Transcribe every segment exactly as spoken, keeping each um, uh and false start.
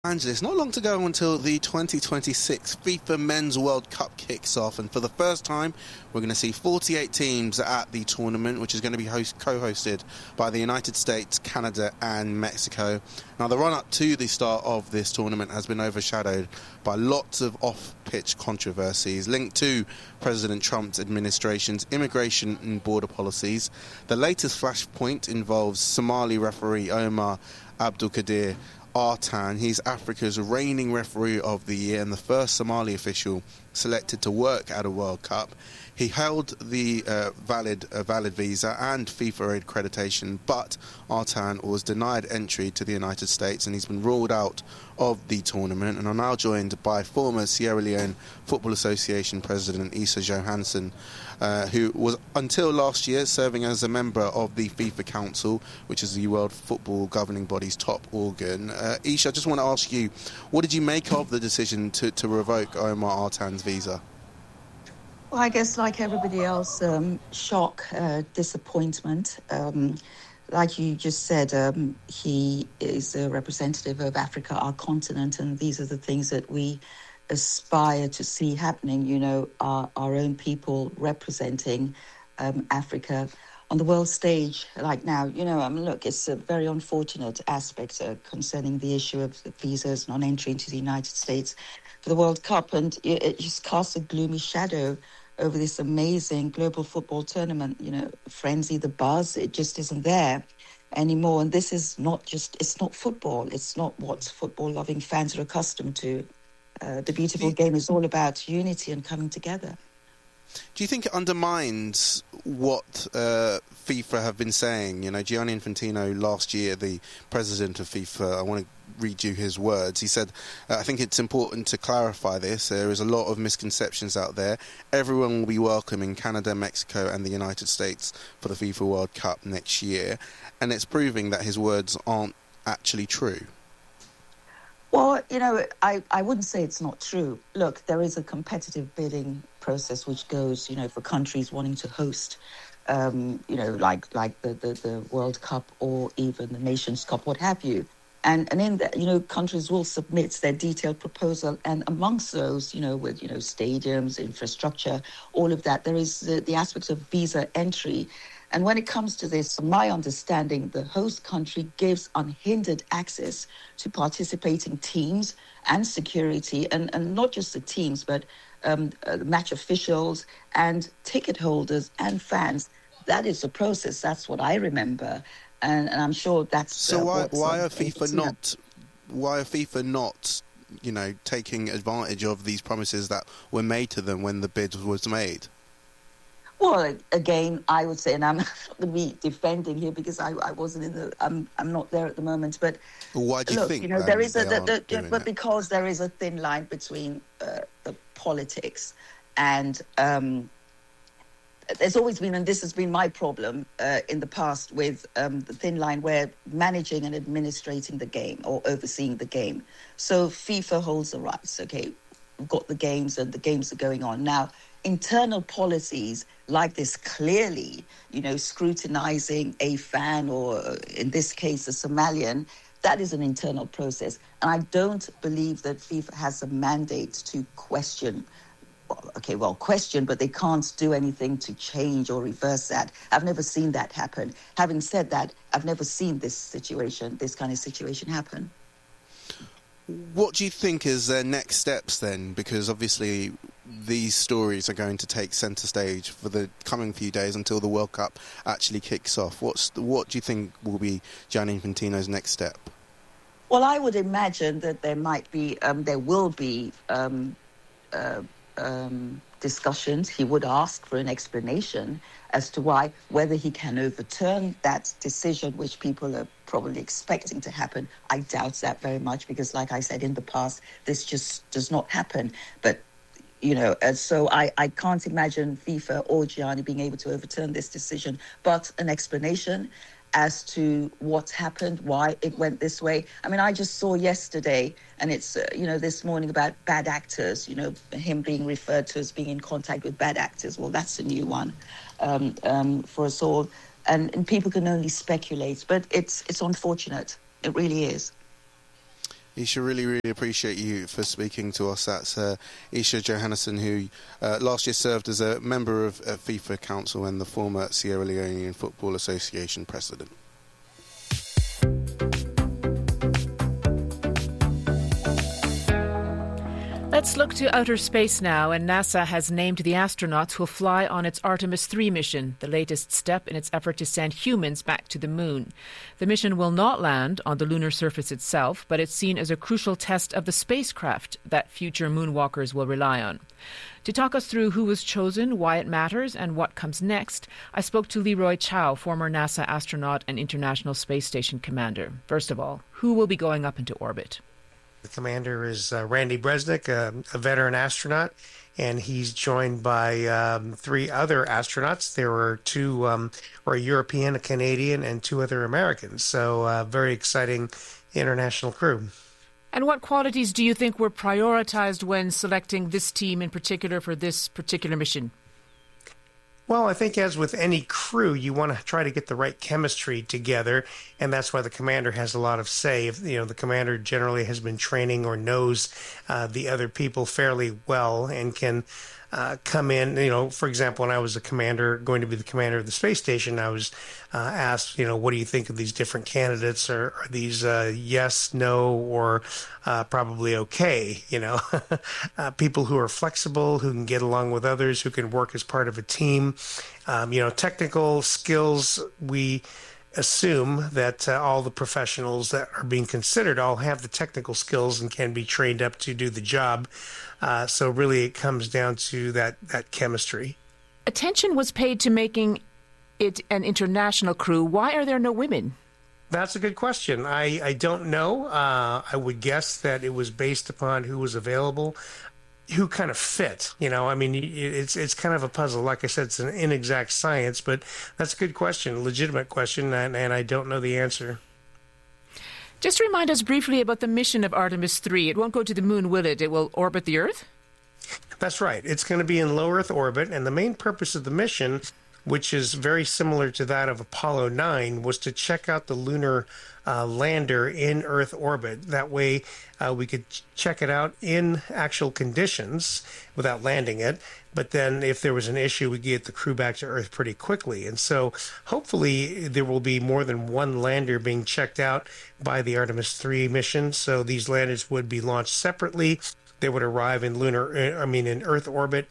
Angela, it's not long to go until the twenty twenty-six FIFA Men's World Cup kicks off, and for the first time we're going to see forty-eight teams at the tournament, which is going to be host co-hosted by the United States, Canada and Mexico. Now, the run-up to the start of this tournament has been overshadowed by lots of off-pitch controversies linked to President Trump's administration's immigration and border policies. The latest flashpoint involves Somali referee Omar Abdulkadir Artan. He's Africa's reigning referee of the year and the first Somali official selected to work at a World Cup. He held the uh, valid uh, valid visa and FIFA accreditation, but Artan was denied entry to the United States and he's been ruled out of the tournament. And I'm now joined by former Sierra Leone Football Association President Issa Johansson, uh, who was until last year serving as a member of the FIFA Council, which is the World Football governing body's top organ. Uh, Issa, I just want to ask you, what did you make of the decision to, to revoke Omar Artan's visa? Well, I guess like everybody else, um, shock, uh, disappointment. Um, like you just said, um, he is a representative of Africa, our continent, and these are the things that we aspire to see happening, you know, our, our own people representing um, Africa on the world stage like now. You know, I mean, look, it's a very unfortunate aspect uh, concerning the issue of the visas, non-entry into the United States for the World Cup, and it, it just casts a gloomy shadow over this amazing global football tournament. You know, frenzy, the buzz, it just isn't there anymore. And this is not just, it's not football. It's not what football-loving fans are accustomed to. Uh, the beautiful game is all about unity and coming together. Do you think it undermines what uh, FIFA have been saying? You know, Gianni Infantino last year, the president of FIFA, I want to read you his words. He said, uh, I think it's important to clarify this. There is a lot of misconceptions out there. Everyone will be welcome in Canada, Mexico and the United States for the FIFA World Cup next year. And it's proving that his words aren't actually true. Well, you know, I, I wouldn't say it's not true. Look, there is a competitive bidding process which goes, you know, for countries wanting to host, um, you know, like like the, the, the World Cup or even the Nations Cup, what have you. And and in that, you know, countries will submit their detailed proposal. And amongst those, you know, with, you know, stadiums, infrastructure, all of that, there is the, the aspect of visa entry. And when it comes to this, from my understanding, the host country gives unhindered access to participating teams and security, and, and not just the teams, but um, uh, match officials and ticket holders and fans. That is the process. That's what I remember. And, and I'm sure that's... So uh, why, why uh, are FIFA not... Why are FIFA not, you know, taking advantage of these promises that were made to them when the bid was made? Well, again, I would say, and I'm not going to be defending here because I, I wasn't in the, I'm, I'm not there at the moment. But well, why do you look, think? You know, there is a, the, the, but it? because there is a thin line between uh, the politics and um, there's always been, and this has been my problem uh, in the past with um, the thin line where managing and administrating the game or overseeing the game. So FIFA holds the rights. Okay, we've got the games and the games are going on now. Internal policies like this, clearly, you know, scrutinizing a fan or, in this case, a Somalian, that is an internal process. And I don't believe that FIFA has a mandate to question, well, okay, well, question, but they can't do anything to change or reverse that. I've never seen that happen. Having said that, I've never seen this situation, this kind of situation happen. What do you think is their next steps then? Because obviously these stories are going to take centre stage for the coming few days until the World Cup actually kicks off. What's the, what do you think will be Gianni Infantino's next step? Well, I would imagine that there might be, um, there will be um, uh, um, discussions. He would ask for an explanation as to why, whether he can overturn that decision, which people are probably expecting to happen. I doubt that very much because, like I said, in the past, this just does not happen. But, you know, uh, so I, I can't imagine FIFA or Gianni being able to overturn this decision. But an explanation as to what's happened, why it went this way. I mean, I just saw yesterday, and it's, uh, you know, this morning about bad actors, you know, him being referred to as being in contact with bad actors. Well, that's a new one um, um, for us all. And, and people can only speculate, but it's it's unfortunate. It really is. Isha, really, really appreciate you for speaking to us. That's uh, Isha Johannesson, who uh, last year served as a member of uh, FIFA Council and the former Sierra Leonean Football Association president. Let's look to outer space now, and NASA has named the astronauts who will fly on its Artemis three mission, the latest step in its effort to send humans back to the moon. The mission will not land on the lunar surface itself, but it's seen as a crucial test of the spacecraft that future moonwalkers will rely on. To talk us through who was chosen, why it matters, and what comes next, I spoke to Leroy Chiao, former NASA astronaut and International Space Station commander. First of all, who will be going up into orbit? The commander is uh, Randy Bresnik, a, a veteran astronaut, and he's joined by um, three other astronauts. There were two, um, or a European, a Canadian, and two other Americans. So uh, very exciting international crew. And what qualities do you think were prioritized when selecting this team in particular for this particular mission? Well, I think as with any crew, you want to try to get the right chemistry together, and that's why the commander has a lot of say. If, you know, the commander generally has been training or knows uh, the other people fairly well and can uh, come in. You know, for example, when I was a commander, going to be the commander of the space station, I was uh, asked, you know, what do you think of these different candidates? Are, are these uh, yes, no, or uh, probably okay? You know, uh, people who are flexible, who can get along with others, who can work as part of a team. Um, you know, technical skills, we assume that uh, all the professionals that are being considered all have the technical skills and can be trained up to do the job. Uh, so really it comes down to that, that chemistry. Attention was paid to making it an international crew. Why are there no women? That's a good question. I, I don't know. Uh, I would guess that it was based upon who was available, who kind of fit. You know, I mean, it's it's kind of a puzzle. Like I said, it's an inexact science, but that's a good question, a legitimate question, and, and I don't know the answer. Just remind us briefly about the mission of Artemis three. It won't go to the moon, will it? It will orbit the Earth? That's right. It's going to be in low Earth orbit, and the main purpose of the mission, which is very similar to that of Apollo nine, was to check out the lunar uh, lander in Earth orbit. That way uh, we could ch- check it out in actual conditions without landing it. But then if there was an issue, we could get the crew back to Earth pretty quickly. And so hopefully there will be more than one lander being checked out by the Artemis three mission. So these landers would be launched separately. They would arrive in lunar, I mean, in Earth orbit.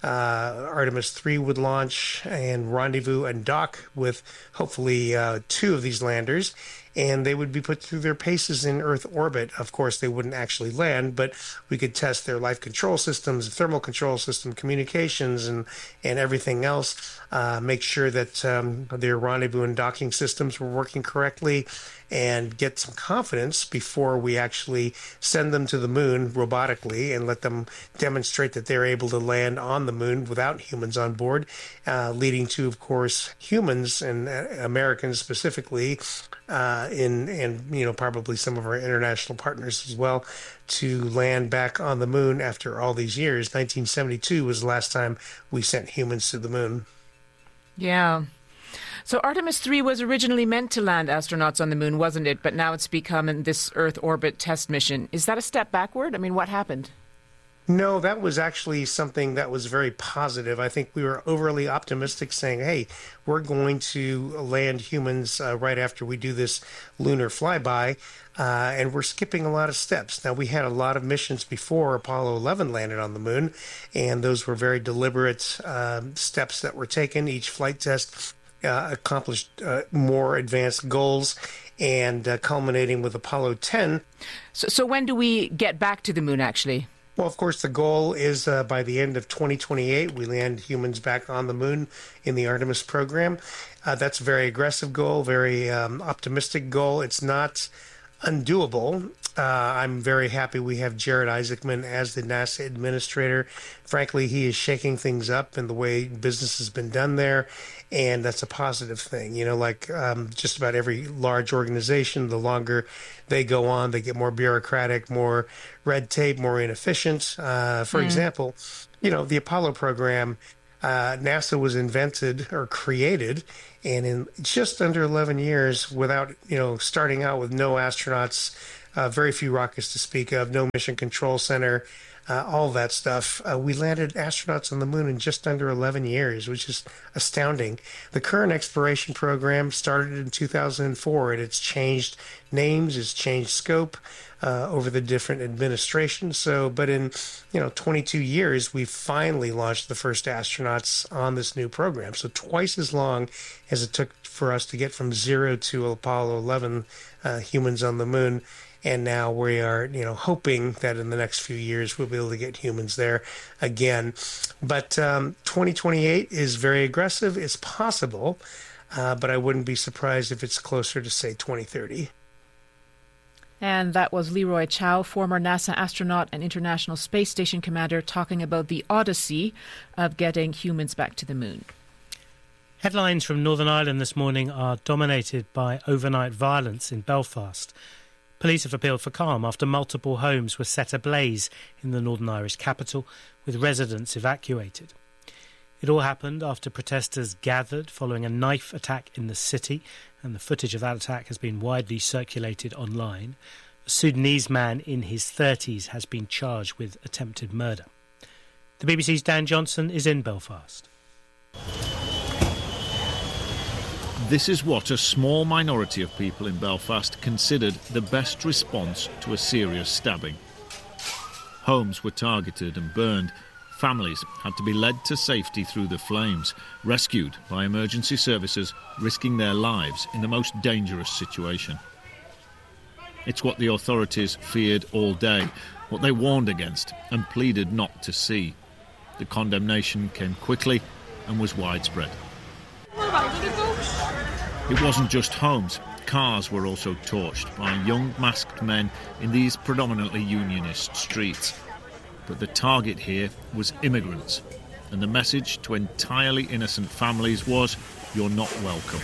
Uh, Artemis three would launch and rendezvous and dock with hopefully uh, two of these landers, and they would be put through their paces in Earth orbit. Of course, they wouldn't actually land, but we could test their life control systems, thermal control system, communications, and, and everything else, uh, make sure that um, their rendezvous and docking systems were working correctly, and get some confidence before we actually send them to the moon robotically and let them demonstrate that they're able to land on the moon without humans on board, uh, leading to, of course, humans and uh, Americans specifically, uh, in and you know probably some of our international partners as well, to land back on the moon after all these years. nineteen seventy-two was the last time we sent humans to the moon. Yeah. So Artemis three was originally meant to land astronauts on the moon, wasn't it? But now it's become in this Earth orbit test mission. Is that a step backward? I mean, what happened? No, that was actually something that was very positive. I think we were overly optimistic, saying, hey, we're going to land humans uh, right after we do this lunar flyby, uh, and we're skipping a lot of steps. Now, we had a lot of missions before Apollo eleven landed on the moon, and those were very deliberate uh, steps that were taken. Each flight test uh, accomplished uh, more advanced goals, and uh, culminating with Apollo ten. So, so when do we get back to the moon, actually? Well, of course, the goal is uh, by the end of twenty twenty-eight, we land humans back on the moon in the Artemis program. Uh, that's a very aggressive goal, very um, optimistic goal. It's not undoable. Uh, I'm very happy we have Jared Isaacman as the NASA administrator. Frankly, he is shaking things up in the way business has been done there, and that's a positive thing. You know, like um, just about every large organization, the longer they go on, they get more bureaucratic, more red tape, more inefficient. Uh, for mm. example, you know, the Apollo program, uh, NASA was invented or created, and in just under eleven years, without, you know, starting out with no astronauts uh, very few rockets to speak of, no mission control center, uh, all that stuff. Uh, we landed astronauts on the moon in just under eleven years, which is astounding. The current exploration program started in two thousand four, and it's changed names, it's changed scope uh, over the different administrations. So, but in, you know, twenty-two years, we finally launched the first astronauts on this new program. So twice as long as it took for us to get from zero to Apollo eleven uh, humans on the moon. And now we are, you know, hoping that in the next few years we'll be able to get humans there again. But um, twenty twenty-eight is very aggressive. It's possible, uh, but I wouldn't be surprised if it's closer to, say, twenty thirty. And that was Leroy Chiao, former NASA astronaut and International Space Station commander, talking about the odyssey of getting humans back to the moon. Headlines from Northern Ireland this morning are dominated by overnight violence in Belfast. Police have appealed for calm after multiple homes were set ablaze in the Northern Irish capital, with residents evacuated. It all happened after protesters gathered following a knife attack in the city, and the footage of that attack has been widely circulated online. A Sudanese man in his thirties has been charged with attempted murder. The B B C's Dan Johnson is in Belfast. This is what a small minority of people in Belfast considered the best response to a serious stabbing. Homes were targeted and burned. Families had to be led to safety through the flames, rescued by emergency services, risking their lives in the most dangerous situation. It's what the authorities feared all day, what they warned against and pleaded not to see. The condemnation came quickly and was widespread. It wasn't just homes. Cars were also torched by young masked men in these predominantly unionist streets. But the target here was immigrants, and the message to entirely innocent families was, "You're not welcome."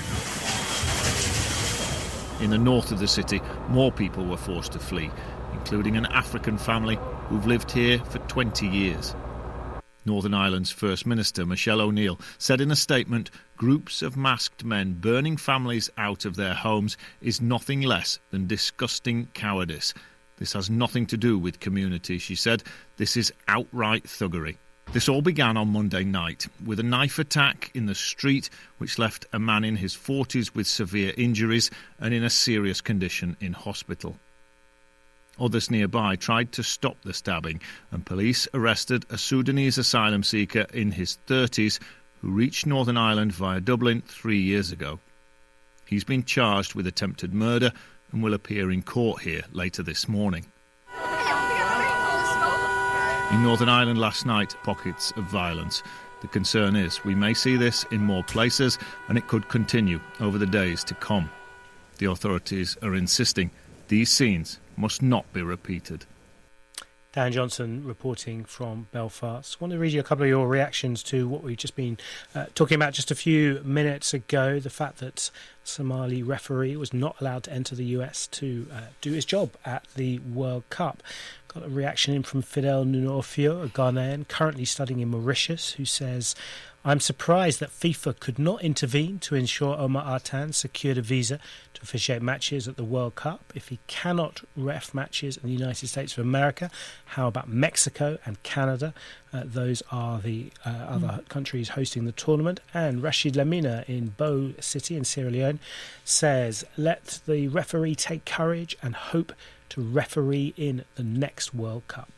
In the north of the city, more people were forced to flee, including an African family who've lived here for twenty years. Northern Ireland's First Minister, Michelle O'Neill, said in a statement, groups of masked men burning families out of their homes is nothing less than disgusting cowardice. This has nothing to do with community, she said. This is outright thuggery. This all began on Monday night with a knife attack in the street which left a man in his forties with severe injuries and in a serious condition in hospital. Others nearby tried to stop the stabbing, and police arrested a Sudanese asylum seeker in his thirties who reached Northern Ireland via Dublin three years ago. He's been charged with attempted murder and will appear in court here later this morning. In Northern Ireland last night, pockets of violence. The concern is we may see this in more places, and it could continue over the days to come. The authorities are insisting these scenes must not be repeated. Dan Johnson reporting from Belfast. I want to read you a couple of your reactions to what we've just been uh, talking about just a few minutes ago, the fact that Somali referee was not allowed to enter the U S to uh, do his job at the World Cup. Got a reaction in from Fidel Nunofio, a Ghanaian currently studying in Mauritius, who says, I'm surprised that FIFA could not intervene to ensure Omar Artan secured a visa to officiate matches at the World Cup. If he cannot ref matches in the United States of America, how about Mexico and Canada? Uh, those are the uh, other mm. countries hosting the tournament. And Rashid Lamina in Bo City in Sierra Leone says, let the referee take courage and hope to referee in the next World Cup.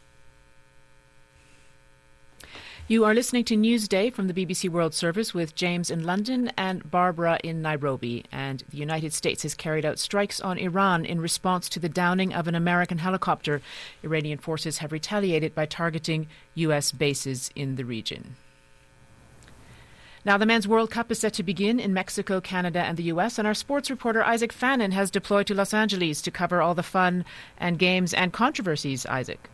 You are listening to Newsday from the B B C World Service with James in London and Barbara in Nairobi. And the United States has carried out strikes on Iran in response to the downing of an American helicopter. Iranian forces have retaliated by targeting U S bases in the region. Now, the Men's World Cup is set to begin in Mexico, Canada and the U S, and our sports reporter Isaac Fannin has deployed to Los Angeles to cover all the fun and games and controversies. Isaac.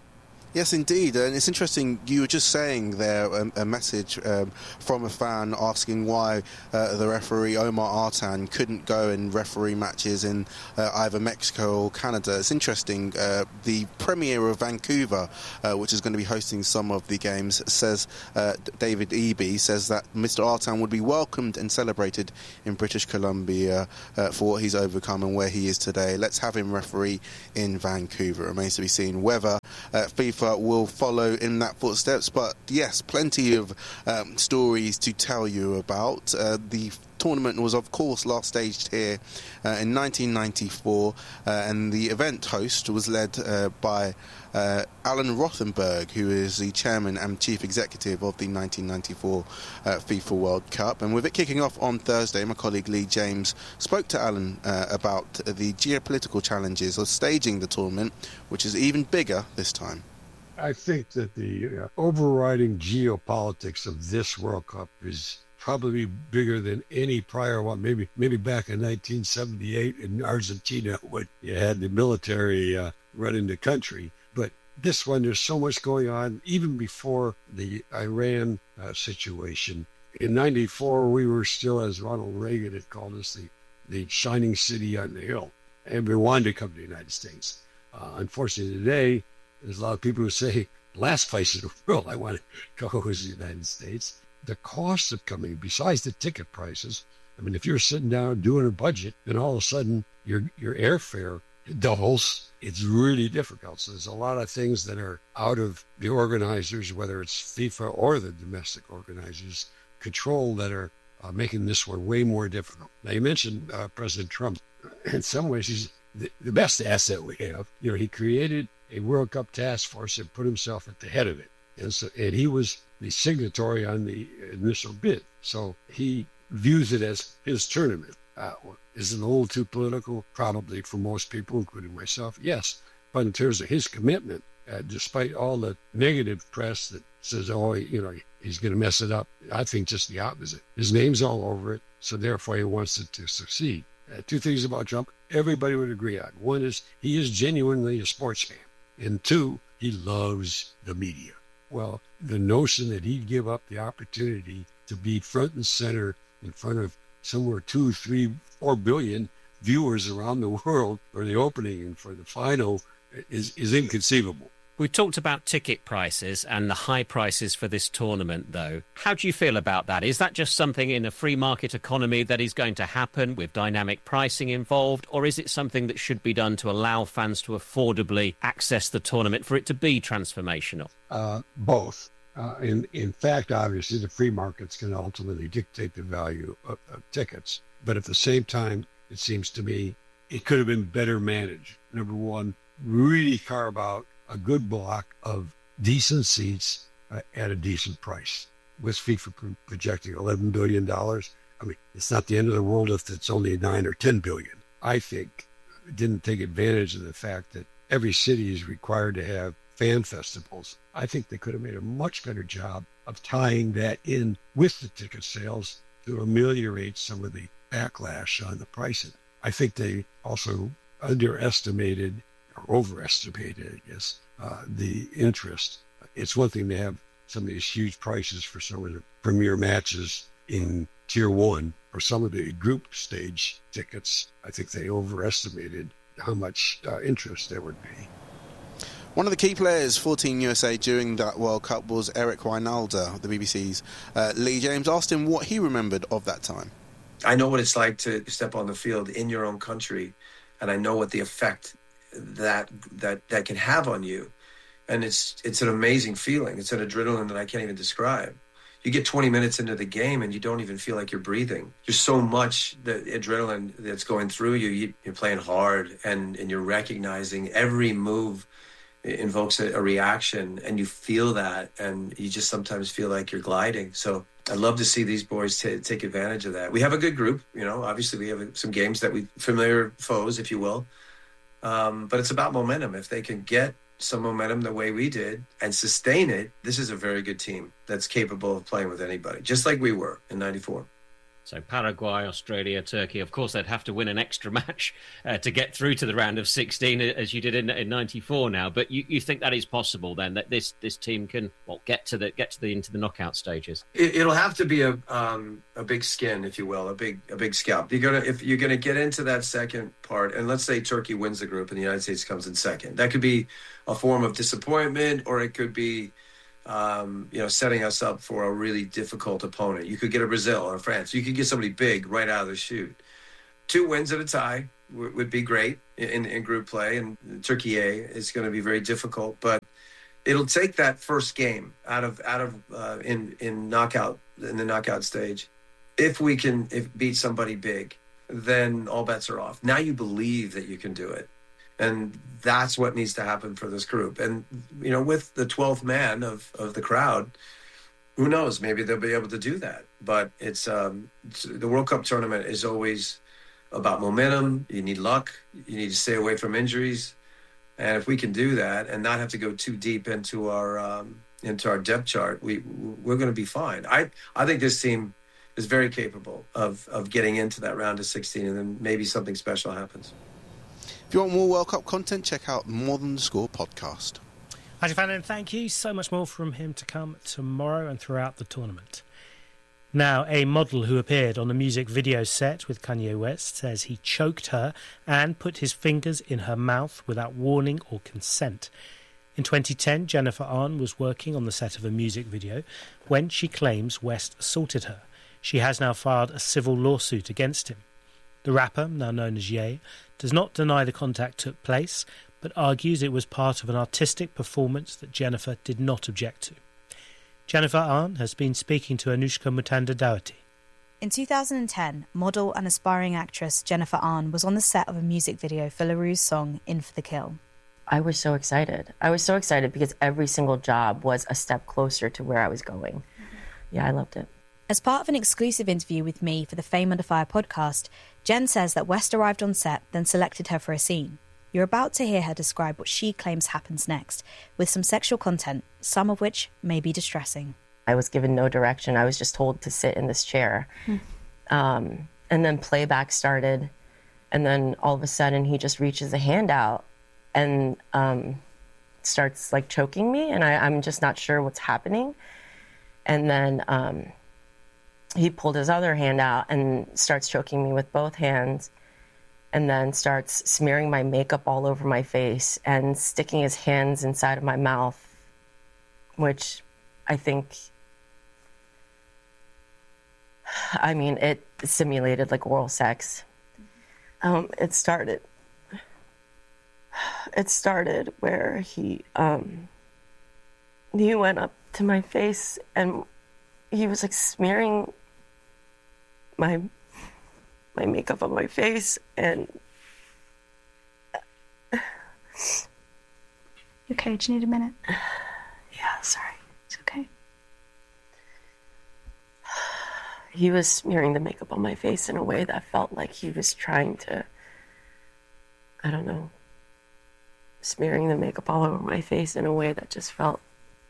Yes, indeed. And it's interesting, you were just saying there um, a message um, from a fan asking why uh, the referee Omar Artan couldn't go and referee matches in uh, either Mexico or Canada. It's interesting, uh, the Premier of Vancouver, uh, which is going to be hosting some of the games, says, uh, David Eby says that Mister Artan would be welcomed and celebrated in British Columbia uh, for what he's overcome and where he is today. Let's have him referee in Vancouver. It remains to be seen whether uh, FIFA will follow in that footsteps, but yes, plenty of um, stories to tell you about. Uh, the tournament was of course last staged here uh, in nineteen ninety-four, uh, and the event host was led uh, by uh, Alan Rothenberg, who is the chairman and chief executive of the nineteen ninety-four uh, FIFA World Cup. And with it kicking off on Thursday, my colleague Lee James spoke to Alan uh, about the geopolitical challenges of staging the tournament, which is even bigger this time. I think that the uh, overriding geopolitics of this World Cup is probably bigger than any prior one. Maybe maybe back in nineteen seventy-eight in Argentina when you had the military uh, running the country. But this one, there's so much going on, even before the Iran uh, situation. In ninety-four, we were still, as Ronald Reagan had called us, the, the shining city on the hill. And we wanted to come to the United States. Uh, unfortunately, today, there's a lot of people who say, last place in the world I want to go is the United States. The cost of coming, besides the ticket prices, I mean, if you're sitting down doing a budget, and all of a sudden your your airfare doubles, it's really difficult. So there's a lot of things that are out of the organizers, whether it's FIFA or the domestic organizers' control, that are uh, making this one way more difficult. Now, you mentioned uh, President Trump. In some ways, he's the, the best asset we have. You know, he created a World Cup task force and put himself at the head of it. And so, and he was the signatory on the initial bid. So he views it as his tournament. Uh, is it a little too political? Probably for most people, including myself, yes. But in terms of his commitment, uh, despite all the negative press that says, oh, you know, he's going to mess it up, I think just the opposite. His name's all over it, so therefore he wants it to succeed. Uh, two things about Trump everybody would agree on. One is he is genuinely a sports fan. And two, he loves the media. Well, the notion that he'd give up the opportunity to be front and center in front of somewhere two, three, four billion viewers around the world for the opening and for the final is, is inconceivable. We talked about ticket prices and the high prices for this tournament, though. How do you feel about that? Is that just something in a free market economy that is going to happen with dynamic pricing involved, or is it something that should be done to allow fans to affordably access the tournament for it to be transformational? Uh, both. Uh, in, in fact, obviously, the free market's going to ultimately dictate the value of, of tickets. But at the same time, it seems to me it could have been better managed. Number one, really carve out a good block of decent seats uh, at a decent price. With FIFA projecting eleven billion dollars, I mean, it's not the end of the world if it's only nine or ten billion. I think didn't take advantage of the fact that every city is required to have fan festivals. I think they could have made a much better job of tying that in with the ticket sales to ameliorate some of the backlash on the pricing. I think they also underestimated or overestimated, I guess, uh, the interest. It's one thing to have some of these huge prices for some of the premier matches in Tier one or some of the group stage tickets. I think they overestimated how much uh, interest there would be. One of the key players for Team U S A during that World Cup was Eric Wynalda. The B B C's uh, Lee James asked him what he remembered of that time. I know what it's like to step on the field in your own country, and I know what the effect that that that can have on you. And it's it's an amazing feeling. It's an adrenaline that I can't even describe. You get twenty minutes into the game and you don't even feel like you're breathing. There's so much the adrenaline that's going through you. you you're playing hard, and, and you're recognizing every move invokes a, a reaction, and you feel that, and you just sometimes feel like you're gliding. So I'd love to see these boys t- take advantage of that. We have a good group, you know, obviously we have some games that we, familiar foes, if you will. Um, but it's about momentum. If they can get some momentum the way we did and sustain it, this is a very good team that's capable of playing with anybody, just like we were in ninety-four. So Paraguay, Australia, Turkey, of course, they'd have to win an extra match uh, to get through to the round of sixteen, as you did in, in ninety-four now. But you, you think that is possible then, that this this team can well get to the get to the into the knockout stages? It, it'll have to be a um, a big skin, if you will, a big a big scalp. You're gonna if you're gonna get into that second part, and let's say Turkey wins the group and the United States comes in second. That could be a form of disappointment, or it could be Um, you know, setting us up for a really difficult opponent. You could get a Brazil or a France. You could get somebody big right out of the chute. Two wins at a tie w- would be great in, in group play, and Turkey A is going to be very difficult. But it'll take that first game out of out of uh, in in knockout in the knockout stage. If we can if beat somebody big, then all bets are off. Now you believe that you can do it. And that's what needs to happen for this group. And, you know, with the twelfth man of, of the crowd, who knows? Maybe they'll be able to do that. But it's, um, it's the World Cup tournament is always about momentum. You need luck. You need to stay away from injuries. And if we can do that and not have to go too deep into our um, into our depth chart, we we're going to be fine. I I think this team is very capable of of getting into that round of sixteen, and then maybe something special happens. If you want more World Cup content, check out More Than the Score podcast. Ajay Fanon, thank you. So much more from him to come tomorrow and throughout the tournament. Now, a model who appeared on the music video set with Kanye West says he choked her and put his fingers in her mouth without warning or consent. In twenty ten, Jennifer Ahn was working on the set of a music video when she claims West assaulted her. She has now filed a civil lawsuit against him. The rapper, now known as Ye, does not deny the contact took place, but argues it was part of an artistic performance that Jennifer did not object to. Jennifer Ahn has been speaking to Anushka Mutanda-Dawati. In two thousand ten, model and aspiring actress Jennifer Ahn was on the set of a music video for La Rue's song In For The Kill. I was so excited. I was so excited because every single job was a step closer to where I was going. Yeah, I loved it. As part of an exclusive interview with me for the Fame Under Fire podcast, Jen says that West arrived on set, then selected her for a scene. You're about to hear her describe what she claims happens next, with some sexual content, some of which may be distressing. I was given no direction. I was just told to sit in this chair. Hmm. Um, and then playback started, and then all of a sudden he just reaches a hand out and um, starts like choking me, and I, I'm just not sure what's happening. And then um, he pulled his other hand out and starts choking me with both hands, and then starts smearing my makeup all over my face and sticking his hands inside of my mouth, which I think, I mean, it simulated like oral sex. Um, it started, it started where he, um, he went up to my face and he was like smearing my my makeup on my face, and okay, do you need a minute? Yeah, sorry. It's okay. He was smearing the makeup on my face in a way that felt like he was trying to, I don't know, smearing the makeup all over my face in a way that just felt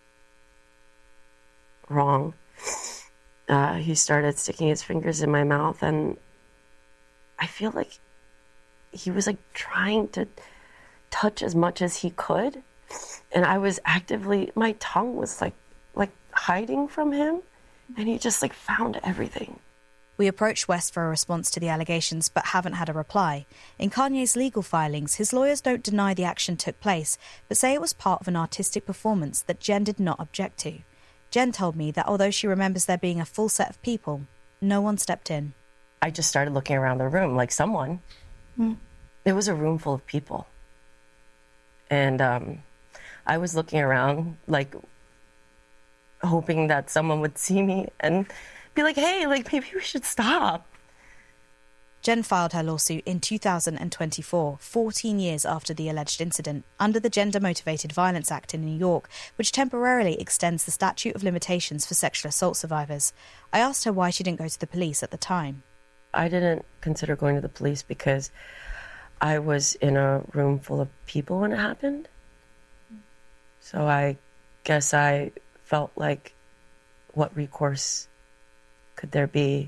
wrong. Uh, he started sticking his fingers in my mouth, and I feel like he was like trying to touch as much as he could, and I was actively, my tongue was like like hiding from him, and he just like found everything. We approached West for a response to the allegations but haven't had a reply. In Kanye's legal filings, his lawyers don't deny the action took place, but say it was part of an artistic performance that Jen did not object to. Jen told me that although she remembers there being a full set of people, no one stepped in. I just started looking around the room like someone. Mm. It was a room full of people. And um, I was looking around like hoping that someone would see me and be like, hey, like maybe we should stop. Jen filed her lawsuit in two thousand twenty-four, fourteen years after the alleged incident, under the Gender Motivated Violence Act in New York, which temporarily extends the statute of limitations for sexual assault survivors. I asked her why she didn't go to the police at the time. I didn't consider going to the police because I was in a room full of people when it happened. So I guess I felt like, what recourse could there be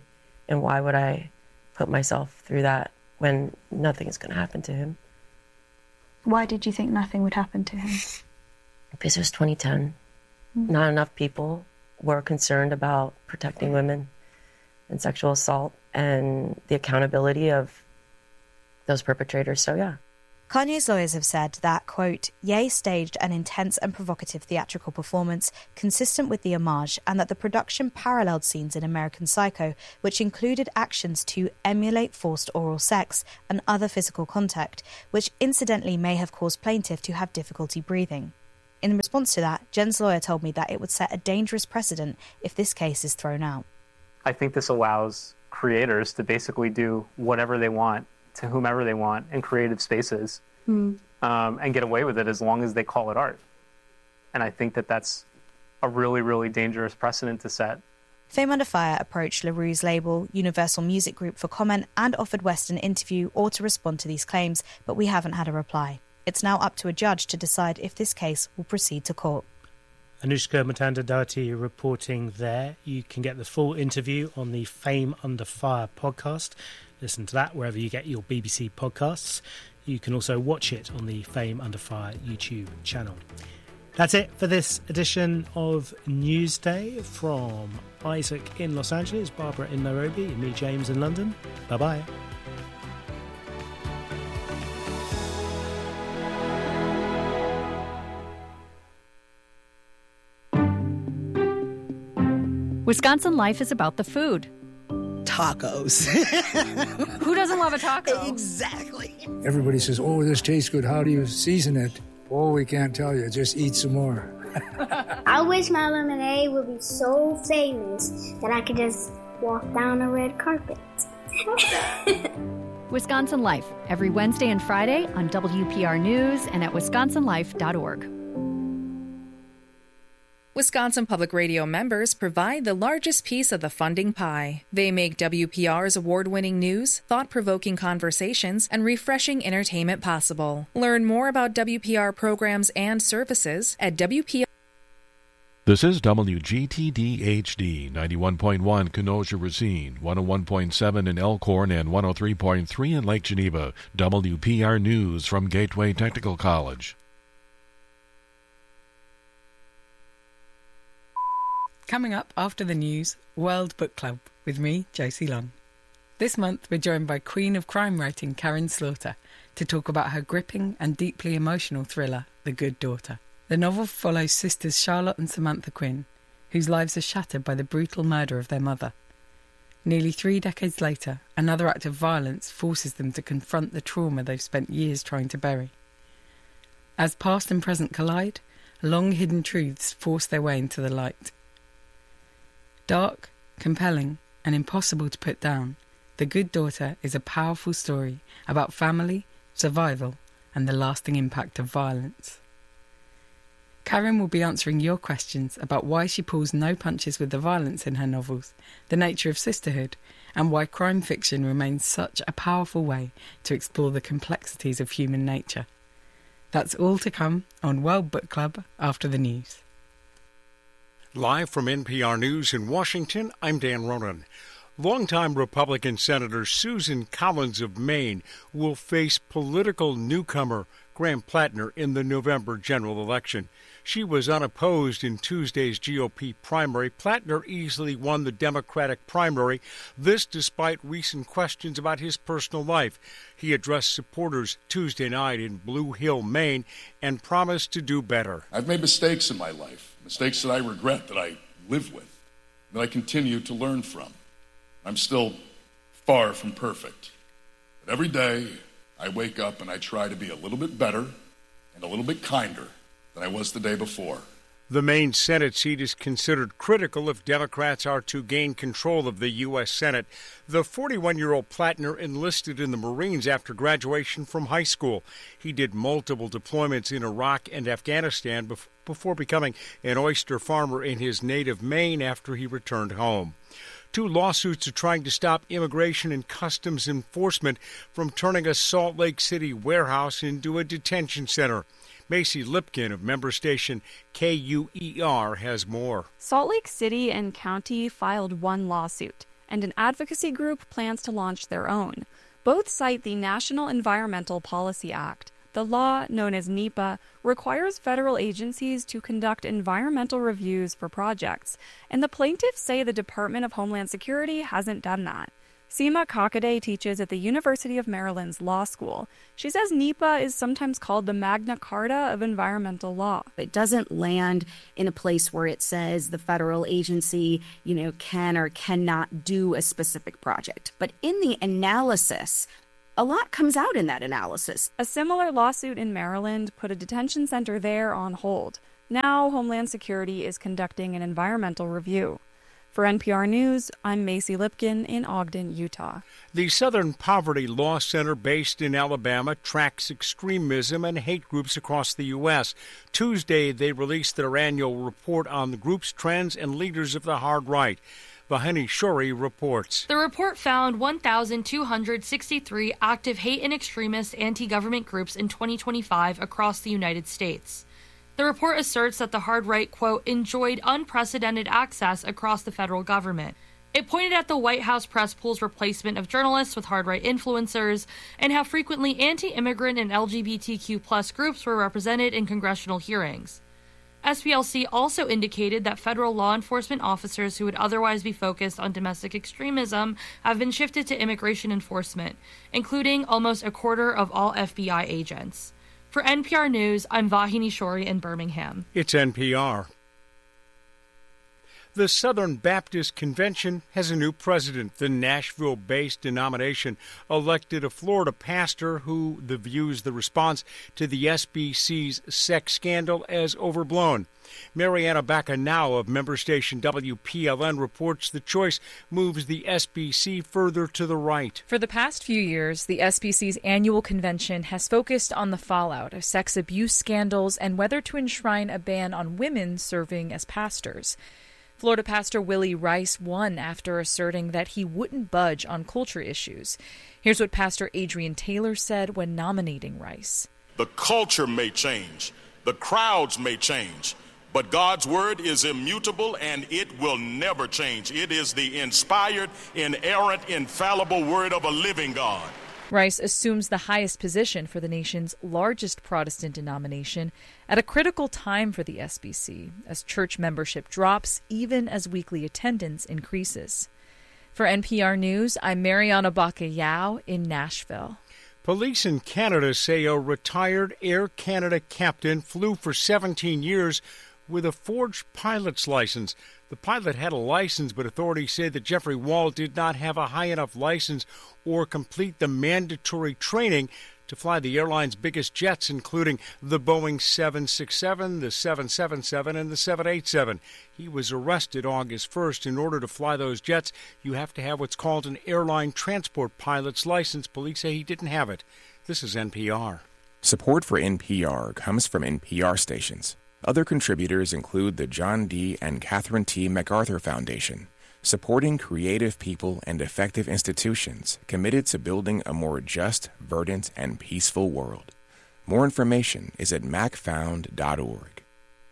And why would I put myself through that when nothing is going to happen to him? Why did you think nothing would happen to him? Because it was twenty ten. Mm. Not enough people were concerned about protecting women and sexual assault and the accountability of those perpetrators. So, yeah. Kanye's lawyers have said that, quote, Ye staged an intense and provocative theatrical performance consistent with the homage, and that the production paralleled scenes in American Psycho, which included actions to emulate forced oral sex and other physical contact, which incidentally may have caused plaintiff to have difficulty breathing. In response to that, Jen's lawyer told me that it would set a dangerous precedent if this case is thrown out. I think this allows creators to basically do whatever they want to whomever they want in creative spaces, mm. um, and get away with it as long as they call it art. And I think that that's a really, really dangerous precedent to set. Fame Under Fire approached LaRue's label, Universal Music Group, for comment and offered West an interview or to respond to these claims, but we haven't had a reply. It's now up to a judge to decide if this case will proceed to court. Anushka Mutanda-Dati reporting there. You can get the full interview on the Fame Under Fire podcast. Listen to that wherever you get your B B C podcasts. You can also watch it on the Fame Under Fire YouTube channel. That's it for this edition of Newsday. From Isaac in Los Angeles, Barbara in Nairobi, and me, James, in London. Bye-bye. Wisconsin Life is about the food. Tacos. Who doesn't love a taco? Exactly. Everybody says, oh, this tastes good. How do you season it? Oh, we can't tell you. Just eat some more. I wish my lemonade would be so famous that I could just walk down a red carpet. Wisconsin Life, every Wednesday and Friday on W P R News and at wisconsin life dot org. Wisconsin Public Radio members provide the largest piece of the funding pie. They make W P R's award-winning news, thought-provoking conversations, and refreshing entertainment possible. Learn more about W P R programs and services at W P R. This is W G T D H D, ninety-one point one Kenosha-Racine, one oh one point seven in Elkhorn, and one oh three point three in Lake Geneva. W P R News from Gateway Technical College. Coming up after the news, World Book Club, with me, Josie Long. This month we're joined by Queen of Crime Writing Karin Slaughter to talk about her gripping and deeply emotional thriller, The Good Daughter. The novel follows sisters Charlotte and Samantha Quinn, whose lives are shattered by the brutal murder of their mother. Nearly three decades later, another act of violence forces them to confront the trauma they've spent years trying to bury. As past and present collide, long-hidden truths force their way into the light. Dark, compelling, and impossible to put down, The Good Daughter is a powerful story about family, survival, and the lasting impact of violence. Karin will be answering your questions about why she pulls no punches with the violence in her novels, the nature of sisterhood, and why crime fiction remains such a powerful way to explore the complexities of human nature. That's all to come on World Book Club after the news. Live from N P R News in Washington, I'm Dan Ronan. Longtime Republican Senator Susan Collins of Maine will face political newcomer Graham Plattner in the November general election. She was unopposed in Tuesday's G O P primary. Plattner easily won the Democratic primary, this despite recent questions about his personal life. He addressed supporters Tuesday night in Blue Hill, Maine, and promised to do better. I've made mistakes in my life, mistakes that I regret, that I live with, that I continue to learn from. I'm still far from perfect. But every day, I wake up and I try to be a little bit better and a little bit kinder than I was the day before. The Maine Senate seat is considered critical if Democrats are to gain control of the U S Senate. The forty-one-year-old Plattner enlisted in the Marines after graduation from high school. He did multiple deployments in Iraq and Afghanistan before becoming an oyster farmer in his native Maine after he returned home. Two lawsuits are trying to stop Immigration and Customs Enforcement from turning a Salt Lake City warehouse into a detention center. Macy Lipkin of member station K U E R has more. Salt Lake City and County filed one lawsuit, and an advocacy group plans to launch their own. Both cite the National Environmental Policy Act. The law, known as NEPA, requires federal agencies to conduct environmental reviews for projects, and the plaintiffs say the Department of Homeland Security hasn't done that. Seema Kakade teaches at the University of Maryland's Law School. She says NEPA is sometimes called the Magna Carta of environmental law. It doesn't land in a place where it says the federal agency, you know, can or cannot do a specific project. But in the analysis, a lot comes out in that analysis. A similar lawsuit in Maryland put a detention center there on hold. Now Homeland Security is conducting an environmental review. For N P R News, I'm Macy Lipkin in Ogden, Utah. The Southern Poverty Law Center, based in Alabama, tracks extremism and hate groups across the U S Tuesday, they released their annual report on the groups, trends, and leaders of the hard right. Vahini Shori reports. The report found one thousand two hundred sixty-three active hate and extremist anti-government groups in twenty twenty-five across the United States. The report asserts that the hard right, quote, enjoyed unprecedented access across the federal government. It pointed at the White House press pool's replacement of journalists with hard right influencers and how frequently anti-immigrant and L G B T Q plus groups were represented in congressional hearings. S P L C also indicated that federal law enforcement officers who would otherwise be focused on domestic extremism have been shifted to immigration enforcement, including almost a quarter of all F B I agents. For N P R News, I'm Vahini Shori in Birmingham. It's N P R. The Southern Baptist Convention has a new president. The Nashville-based denomination elected a Florida pastor who the views the response to the S B C's sex scandal as overblown. Mariana Bacanao of member station W P L N reports the choice moves the S B C further to the right. For the past few years, the S B C's annual convention has focused on the fallout of sex abuse scandals and whether to enshrine a ban on women serving as pastors. Florida pastor Willie Rice won after asserting that he wouldn't budge on culture issues. Here's what Pastor Adrian Taylor said when nominating Rice. The culture may change, the crowds may change, but God's word is immutable and it will never change. It is the inspired, inerrant, infallible word of a living God. Rice assumes the highest position for the nation's largest Protestant denomination at a critical time for the S B C, as church membership drops even as weekly attendance increases. For N P R News, I'm Mariana Bacallao in Nashville. Police in Canada say a retired Air Canada captain flew for seventeen years with a forged pilot's license. The pilot had a license, but authorities say that Jeffrey Wall did not have a high enough license or complete the mandatory training to fly the airline's biggest jets, including the Boeing seven sixty-seven, the seven seventy-seven, and the seven eighty-seven. He was arrested August first. In order to fly those jets, you have to have what's called an airline transport pilot's license. Police say he didn't have it. This is N P R. Support for N P R comes from N P R stations. Other contributors include the John D. and Catherine T. MacArthur Foundation, supporting creative people and effective institutions committed to building a more just, verdant, and peaceful world. More information is at mac found dot org.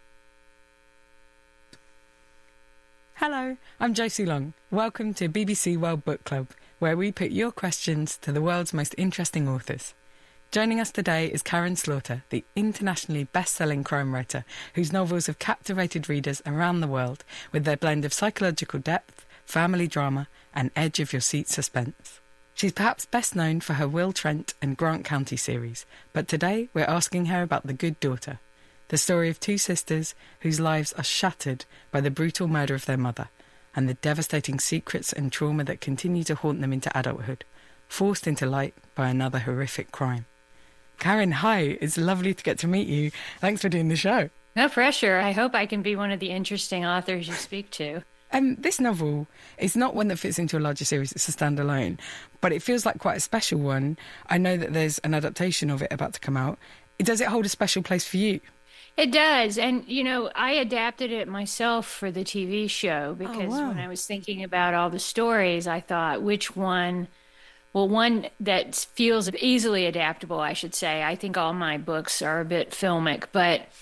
Hello, I'm Josie Long. Welcome to B B C World Book Club, where we put your questions to the world's most interesting authors. Joining us today is Karin Slaughter, the internationally best-selling crime writer whose novels have captivated readers around the world with their blend of psychological depth, family drama, and edge-of-your-seat suspense. She's perhaps best known for her Will Trent and Grant County series, but today we're asking her about The Good Daughter, the story of two sisters whose lives are shattered by the brutal murder of their mother and the devastating secrets and trauma that continue to haunt them into adulthood, forced into light by another horrific crime. Karin, hi. It's lovely to get to meet you. Thanks for doing the show. No pressure. I hope I can be one of the interesting authors you speak to. Um, this novel is not one that fits into a larger series. It's a standalone, but it feels like quite a special one. I know that there's an adaptation of it about to come out. Does it hold a special place for you? It does. And, you know, I adapted it myself for the T V show because oh, wow. when I was thinking about all the stories, I thought, which one... Well, one that feels easily adaptable, I should say. I think all my books are a bit filmic, but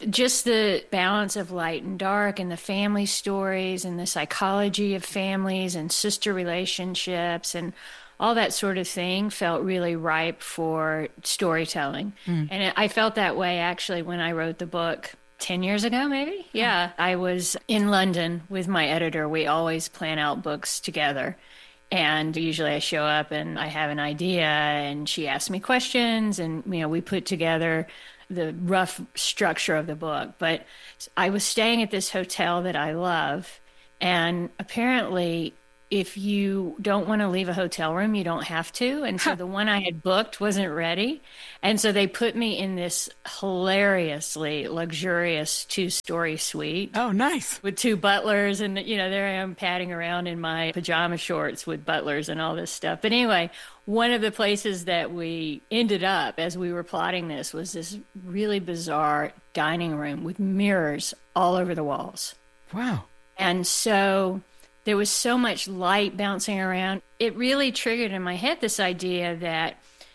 just the balance of light and dark and the family stories and the psychology of families and sister relationships and all that sort of thing felt really ripe for storytelling. Mm. And I felt that way actually when I wrote the book ten years ago, maybe. Yeah. I was in London with my editor. We always plan out books together. And usually I show up and I have an idea and she asks me questions and, you know, we put together the rough structure of the book. But I was staying at this hotel that I love. And apparently, if you don't want to leave a hotel room, you don't have to. And so the one I had booked wasn't ready. And so they put me in this hilariously luxurious two-story suite. Oh, nice. With two butlers. And, you know, there I am padding around in my pajama shorts with butlers and all this stuff. But anyway, one of the places that we ended up as we were plotting this was this really bizarre dining room with mirrors all over the walls. Wow. And so there was so much light bouncing around. It really triggered in my head this idea that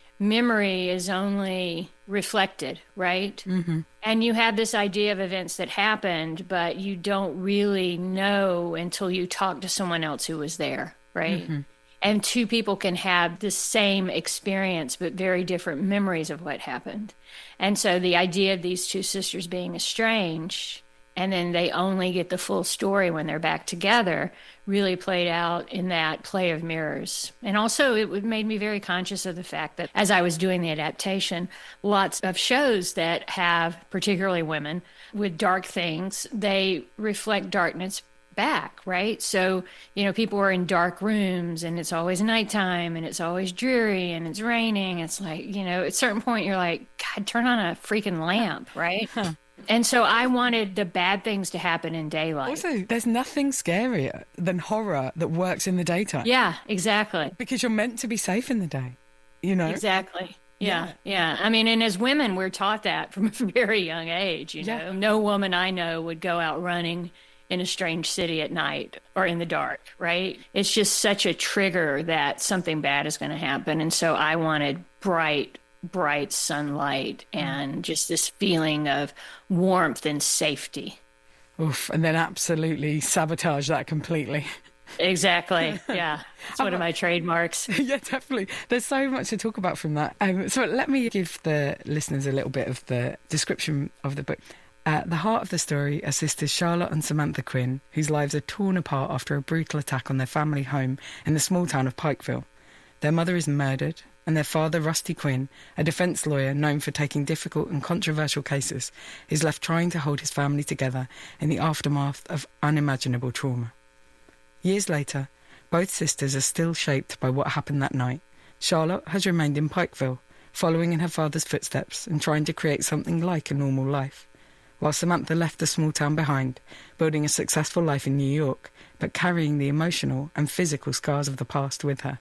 memory is only reflected, right? Mm-hmm. And you have this idea of events that happened, but you don't really know until you talk to someone else who was there, right? Mm-hmm. And two people can have the same experience, but very different memories of what happened. And so the idea of these two sisters being estranged, and then they only get the full story when they're back together, really played out in that play of mirrors. And also it made me very conscious of the fact that as I was doing the adaptation, lots of shows that have, particularly women, with dark things, they reflect darkness back, right? So, you know, people are in dark rooms and it's always nighttime and it's always dreary and it's raining. It's like, you know, at a certain point you're like, God, turn on a freaking lamp, right? Huh. And so I wanted the bad things to happen in daylight. Also, there's nothing scarier than horror that works in the daytime. Yeah, exactly. Because you're meant to be safe in the day, you know? Exactly. Yeah, yeah. I mean, and as women, we're taught that from a very young age, you know. Yeah. No woman I know would go out running in a strange city at night or in the dark, right? It's just such a trigger that something bad is going to happen. And so I wanted bright, bright sunlight and just this feeling of warmth and safety. Oof, and then absolutely sabotage that completely. Exactly. Yeah. It's one of my trademarks. Yeah, definitely. There's so much to talk about from that. Um, so let me give the listeners a little bit of the description of the book. At the heart of the story are sisters Charlotte and Samantha Quinn, whose lives are torn apart after a brutal attack on their family home in the small town of Pikeville. Their mother is murdered, and their father, Rusty Quinn, a defence lawyer known for taking difficult and controversial cases, is left trying to hold his family together in the aftermath of unimaginable trauma. Years later, both sisters are still shaped by what happened that night. Charlotte has remained in Pikeville, following in her father's footsteps and trying to create something like a normal life, while Samantha left the small town behind, building a successful life in New York, but carrying the emotional and physical scars of the past with her.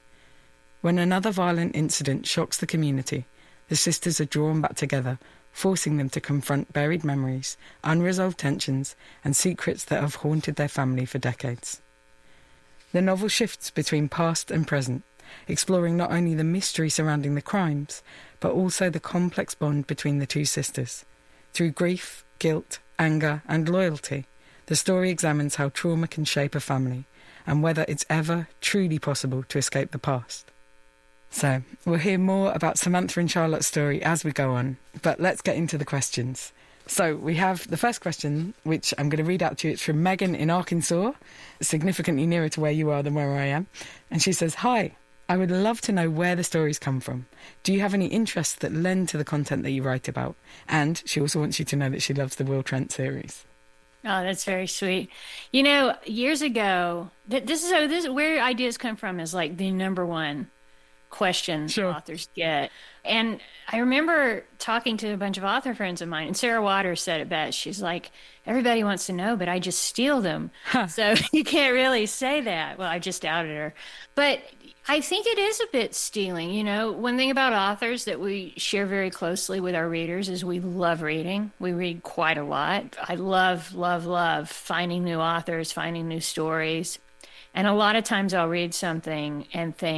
When another violent incident shocks the community, the sisters are drawn back together, forcing them to confront buried memories, unresolved tensions, and secrets that have haunted their family for decades. The novel shifts between past and present, exploring not only the mystery surrounding the crimes, but also the complex bond between the two sisters. Through grief, guilt, anger, and loyalty, the story examines how trauma can shape a family, and whether it's ever truly possible to escape the past. So, we'll hear more about Samantha and Charlotte's story as we go on, but let's get into the questions. So, we have the first question, which I'm going to read out to you. It's from Megan in Arkansas, significantly nearer to where you are than where I am. And she says, "Hi, I would love to know where the stories come from. Do you have any interests that lend to the content that you write about?" And she also wants you to know that she loves the Will Trent series. Oh, that's very sweet. You know, years ago, this is, this is where ideas come from is like the number one question sure. authors get. And I remember talking to a bunch of author friends of mine, and Sarah Waters said it best. She's like, everybody wants to know, but I just steal them. Huh. So you can't really say that. Well, I just outed her. But I think it is a bit stealing. You know, one thing about authors that we share very closely with our readers is we love reading. We read quite a lot. I love, love, love finding new authors, finding new stories. And a lot of times I'll read something and think,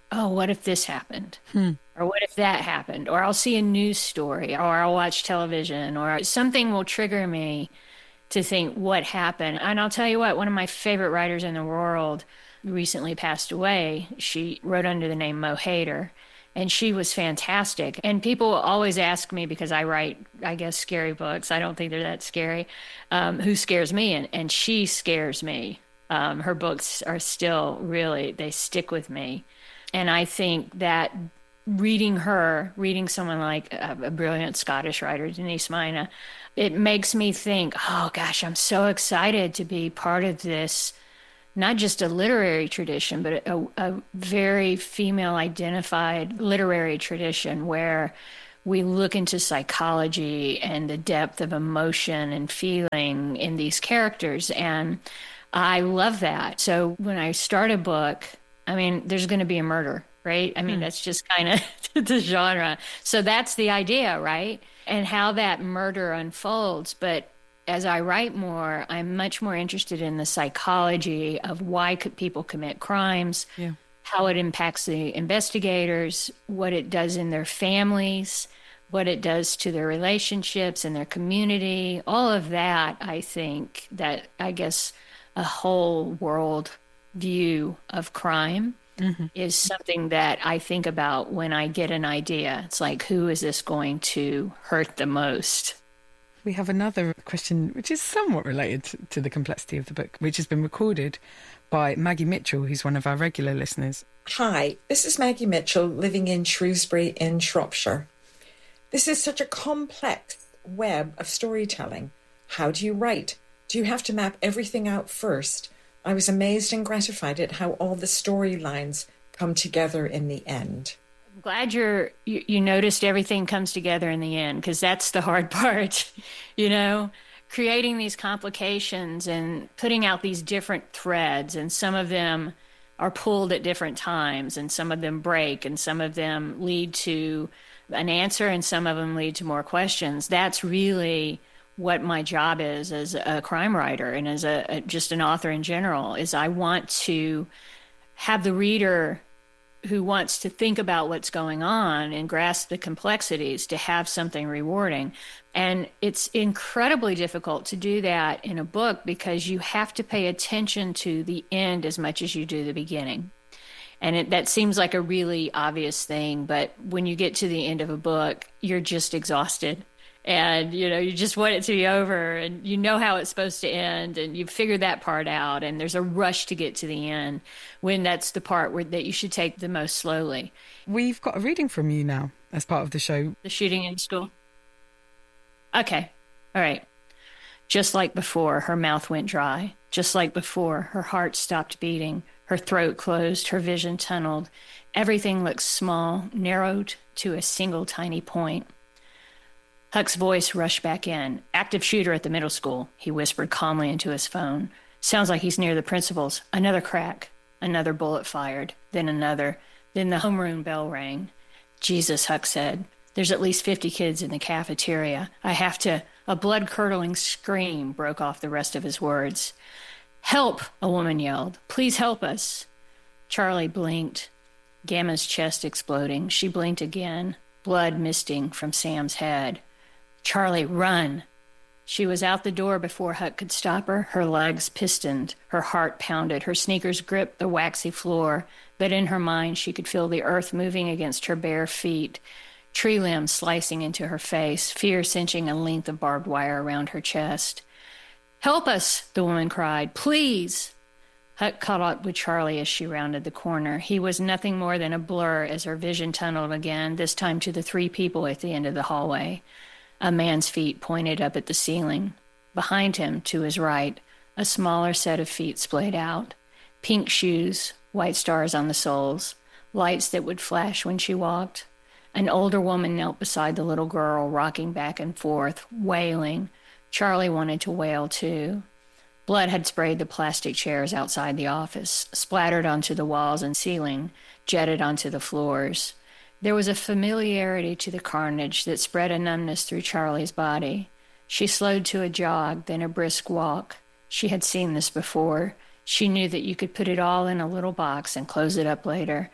oh, what if this happened? Hmm. Or what if that happened? Or I'll see a news story, or I'll watch television, or something will trigger me to think what happened. And I'll tell you what, one of my favorite writers in the world recently passed away. She wrote under the name Mo Hader, and she was fantastic. And people always ask me, because I write, I guess, scary books. I don't think they're that scary. Um, who scares me? And, and she scares me. Um, her books are still really, they stick with me. And I think that reading her, reading someone like a, a brilliant Scottish writer, Denise Mina, it makes me think, oh gosh, I'm so excited to be part of this, not just a literary tradition, but a, a very female identified literary tradition where we look into psychology and the depth of emotion and feeling in these characters. And I love that. So when I start a book, I mean, there's going to be a murder, right? I mean, mm. that's just kind of the genre. So that's the idea, right? And how that murder unfolds. But as I write more, I'm much more interested in the psychology of why could people commit crimes, yeah. how it impacts the investigators, what it does in their families, what it does to their relationships and their community. All of that, I think, that I guess a whole world view of crime mm-hmm. is something that I think about when I get an idea. It's like, who is this going to hurt the most? We have another question, which is somewhat related to, to the complexity of the book, which has been recorded by Maggie Mitchell, who's one of our regular listeners. Hi, this is Maggie Mitchell, living in Shrewsbury in Shropshire. This is such a complex web of storytelling. How do you write? Do you have to map everything out first? I was amazed and gratified at how all the storylines come together in the end. I'm glad you're, you, you noticed everything comes together in the end, because that's the hard part, you know, creating these complications and putting out these different threads, and some of them are pulled at different times, and some of them break, and some of them lead to an answer, and some of them lead to more questions. That's really what my job is as a crime writer and as a, a just an author in general, is I want to have the reader who wants to think about what's going on and grasp the complexities to have something rewarding. And it's incredibly difficult to do that in a book, because you have to pay attention to the end as much as you do the beginning. And it, that seems like a really obvious thing, but when you get to the end of a book, you're just exhausted. And, you know, you just want it to be over, and you know how it's supposed to end, and you've figured that part out, and there's a rush to get to the end, when that's the part where that you should take the most slowly. We've got a reading from you now as part of the show. The shooting in school? Okay. All right. Just like before, her mouth went dry. Just like before, her heart stopped beating. Her throat closed, her vision tunneled. Everything looked small, narrowed to a single tiny point. Huck's voice rushed back in. Active shooter at the middle school, he whispered calmly into his phone. Sounds like he's near the principal's. Another crack. Another bullet fired. Then another. Then the homeroom bell rang. Jesus, Huck said. There's at least fifty kids in the cafeteria. I have to... A blood-curdling scream broke off the rest of his words. Help, a woman yelled. Please help us. Charlie blinked. Gamma's chest exploding. She blinked again. Blood misting from Sam's head. Charlie, run. She was out the door before Huck could stop her. Her legs pistoned. Her heart pounded. Her sneakers gripped the waxy floor. But in her mind, she could feel the earth moving against her bare feet. Tree limbs slicing into her face. Fear cinching a length of barbed wire around her chest. Help us, the woman cried. Please. Huck caught up with Charlie as she rounded the corner. He was nothing more than a blur as her vision tunneled again, this time to the three people at the end of the hallway. A man's feet pointed up at the ceiling. Behind him, to his right, a smaller set of feet splayed out. Pink shoes, white stars on the soles, lights that would flash when she walked. An older woman knelt beside the little girl, rocking back and forth, wailing. Charlie wanted to wail too. Blood had sprayed the plastic chairs outside the office, splattered onto the walls and ceiling, jetted onto the floors. There was a familiarity to the carnage that spread a numbness through Charlie's body. She slowed to a jog, then a brisk walk. She had seen this before. She knew that you could put it all in a little box and close it up later.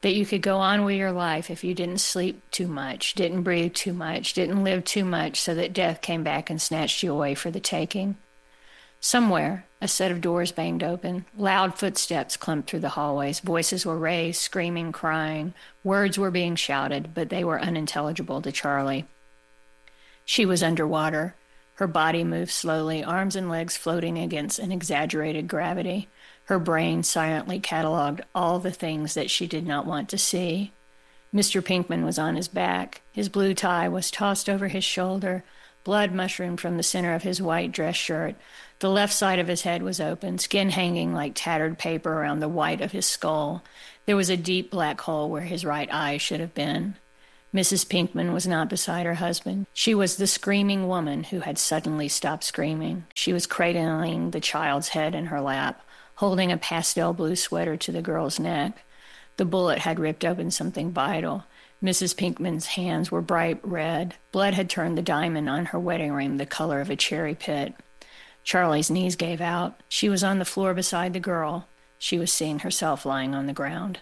that you could go on with your life if you didn't sleep too much, didn't breathe too much, didn't live too much, so that death came back and snatched you away for the taking. Somewhere, a set of doors banged open. Loud footsteps clumped through the hallways. Voices were raised, screaming, crying. Words were being shouted, but they were unintelligible to Charlie. She was underwater. Her body moved slowly, arms and legs floating against an exaggerated gravity. Her brain silently cataloged all the things that she did not want to see. Mister Pinkman was on his back. His blue tie was tossed over his shoulder. Blood mushroomed from the center of his white dress shirt. The left side of his head was open, skin hanging like tattered paper around the white of his skull. There was a deep black hole where his right eye should have been. Missus Pinkman was not beside her husband. She was the screaming woman who had suddenly stopped screaming. She was cradling the child's head in her lap, holding a pastel blue sweater to the girl's neck. The bullet had ripped open something vital. Missus Pinkman's hands were bright red. Blood had turned the diamond on her wedding ring the color of a cherry pit. Charlie's knees gave out. She was on the floor beside the girl. She was seeing herself lying on the ground.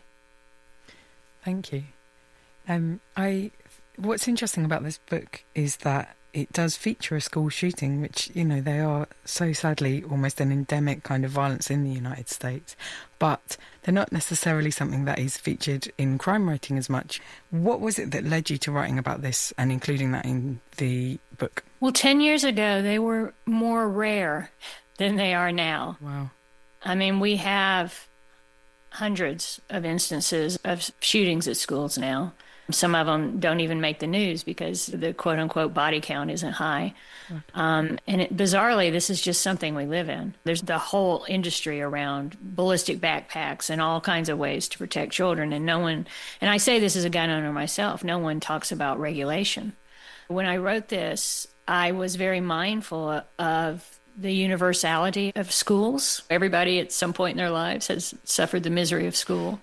Thank you. Um, I. What's interesting about this book is that it does feature a school shooting, which, you know, they are so sadly almost an endemic kind of violence in the United States, but they're not necessarily something that is featured in crime writing as much. What was it that led you to writing about this and including that in the book? Well, ten years ago, they were more rare than they are now. Wow. I mean, we have hundreds of instances of shootings at schools now. Some of them don't even make the news because the quote-unquote body count isn't high. Right. Um, and it, bizarrely, this is just something we live in. There's the whole industry around ballistic backpacks and all kinds of ways to protect children. And no one, and I say this as a gun owner myself, no one talks about regulation. When I wrote this, I was very mindful of the universality of schools. Everybody at some point in their lives has suffered the misery of school.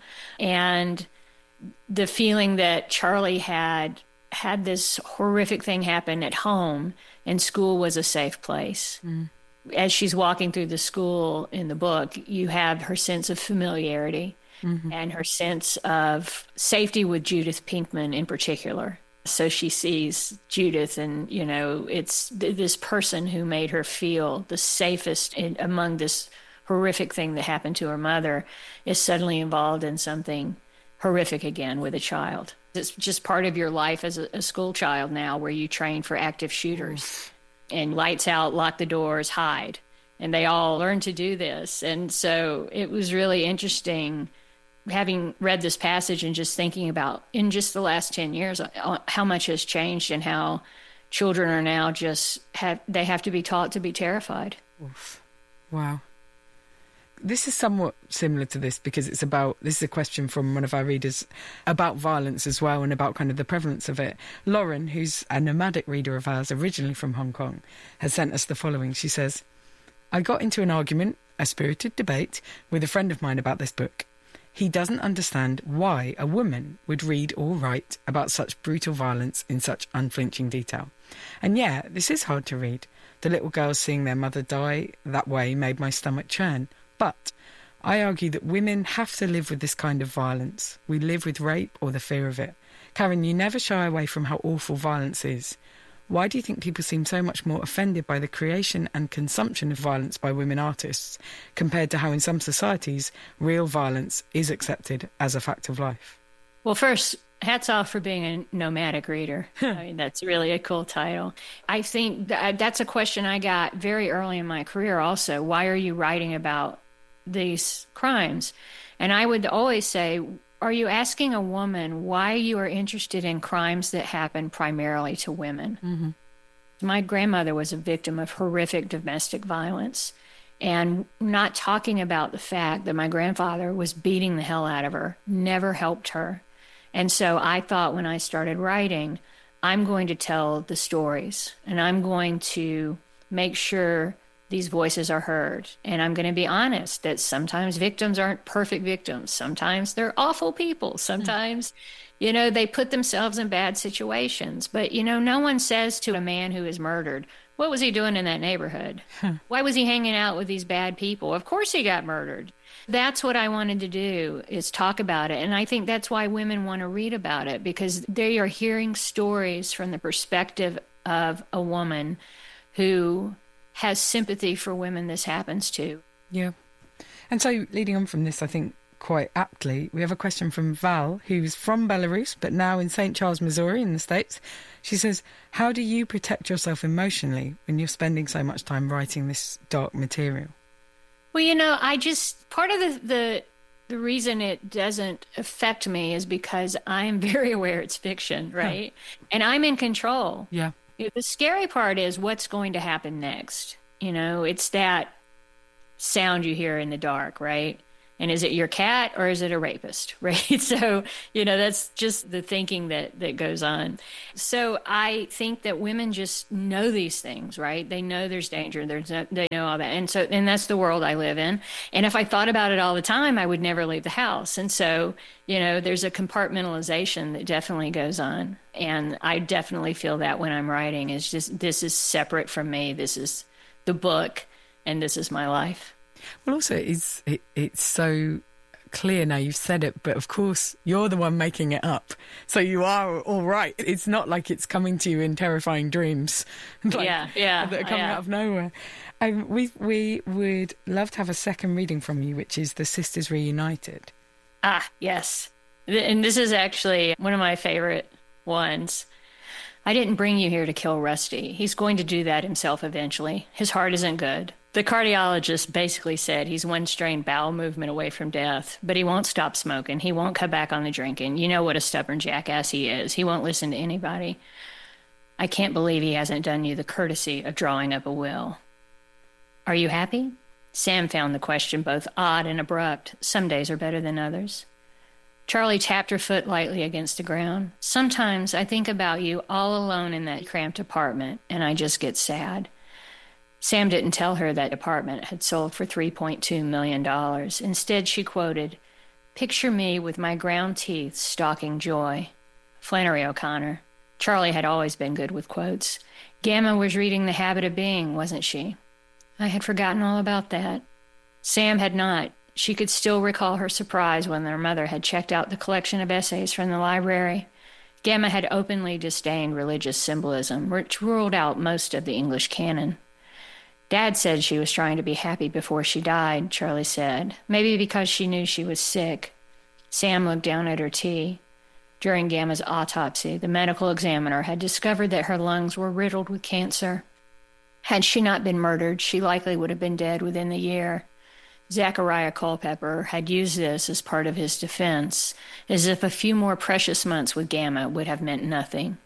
And the feeling that Charlie had had this horrific thing happen at home and school was a safe place. Mm. As she's walking through the school in the book, you have her sense of familiarity mm-hmm. and her sense of safety with Judith Pinkman in particular. So she sees Judith and, you know, it's th- this person who made her feel the safest in, among this horrific thing that happened to her mother is suddenly involved in something horrific again with a child. It's just part of your life as a, a school child now where you train for active shooters and lights out, lock the doors, hide. And they all learn to do this. And so it was really interesting having read this passage and just thinking about in just the last ten years, how much has changed and how children are now just have, they have to be taught to be terrified. Oof. Wow. This is somewhat similar to this because it's about, this is a question from one of our readers about violence as well and about kind of the prevalence of it. Lauren, who's a nomadic reader of ours, originally from Hong Kong, has sent us the following. She says, I got into an argument, a spirited debate, with a friend of mine about this book. He doesn't understand why a woman would read or write about such brutal violence in such unflinching detail. And yeah, this is hard to read. The little girls seeing their mother die that way made my stomach churn. But I argue that women have to live with this kind of violence. We live with rape or the fear of it. Karen, you never shy away from how awful violence is. Why do you think people seem so much more offended by the creation and consumption of violence by women artists compared to how in some societies real violence is accepted as a fact of life? Well, first, hats off for being a nomadic reader. I mean, that's really a cool title. I think that that's a question I got very early in my career also. Why are you writing about these crimes? And I would always say, are you asking a woman why you are interested in crimes that happen primarily to women? Mm-hmm. My grandmother was a victim of horrific domestic violence, and not talking about the fact that my grandfather was beating the hell out of her never helped her. And so I thought when I started writing, I'm going to tell the stories and I'm going to make sure these voices are heard. And I'm going to be honest that sometimes victims aren't perfect victims. Sometimes they're awful people. Sometimes, you know, they put themselves in bad situations. But, you know, no one says to a man who is murdered, What was he doing in that neighborhood? Why was he hanging out with these bad people? Of course he got murdered. That's what I wanted to do, is talk about it. And I think that's why women want to read about it, because they are hearing stories from the perspective of a woman who has sympathy for women this happens to. Yeah. And so leading on from this, I think quite aptly, we have a question from Val, who's from Belarus, but now in Saint Charles, Missouri in the States. She says, how do you protect yourself emotionally when you're spending so much time writing this dark material? Well, you know, I just, part of the, the, the reason it doesn't affect me is because I'm very aware it's fiction, right? Huh. And I'm in control. Yeah. The scary part is what's going to happen next. You know, it's that sound you hear in the dark, right? And is it your cat or is it a rapist, right? So, you know, that's just the thinking that, that goes on. So I think that women just know these things, right? They know there's danger. There's no, they know all that. And so, and that's the world I live in. And if I thought about it all the time, I would never leave the house. And so, you know, there's a compartmentalization that definitely goes on. And I definitely feel that when I'm writing, is just, this is separate from me. This is the book and this is my life. Well, also, it's, it, it's so clear now you've said it, but of course, you're the one making it up. So you are all right. It's not like it's coming to you in terrifying dreams. like, yeah, yeah. That are coming yeah. out of nowhere. Um, we, we would love to have a second reading from you, which is The Sisters Reunited. Ah, yes. And this is actually one of my favorite ones. I didn't bring you here to kill Rusty. He's going to do that himself eventually. His heart isn't good. The cardiologist basically said he's one strained bowel movement away from death, but he won't stop smoking. He won't cut back on the drinking. You know what a stubborn jackass he is. He won't listen to anybody. I can't believe he hasn't done you the courtesy of drawing up a will. Are you happy? Sam found the question both odd and abrupt. Some days are better than others. Charlie tapped her foot lightly against the ground. Sometimes I think about you all alone in that cramped apartment, and I just get sad. Sam didn't tell her that apartment had sold for three point two million dollars. Instead, she quoted, "Picture me with my ground teeth stalking joy." Flannery O'Connor. Charlie had always been good with quotes. Gamma was reading The Habit of Being, wasn't she? I had forgotten all about that. Sam had not. She could still recall her surprise when their mother had checked out the collection of essays from the library. Gamma had openly disdained religious symbolism, which ruled out most of the English canon. Dad said she was trying to be happy before she died, Charlie said, maybe because she knew she was sick. Sam looked down at her tea. During Gamma's autopsy, the medical examiner had discovered that her lungs were riddled with cancer. Had she not been murdered, she likely would have been dead within the year. Zachariah Culpepper had used this as part of his defense, as if a few more precious months with Gamma would have meant nothing.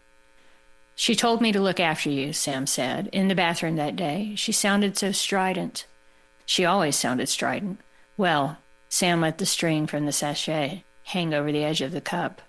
She told me to look after you, Sam said, in the bathroom that day. She sounded so strident. She always sounded strident. Well, Sam let the string from the sachet hang over the edge of the cup.